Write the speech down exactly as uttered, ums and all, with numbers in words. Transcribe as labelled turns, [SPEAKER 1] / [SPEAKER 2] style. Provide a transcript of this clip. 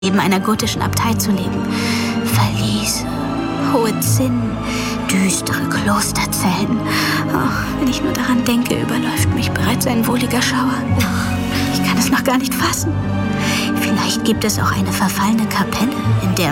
[SPEAKER 1] neben einer gotischen Abtei zu leben. Verliese, hohe Zinnen, düstere Klosterzellen. Oh, wenn ich nur daran denke, überläuft mich bereits ein wohliger Schauer. Ich kann es noch gar nicht fassen. Vielleicht gibt es auch eine verfallene Kapelle, in der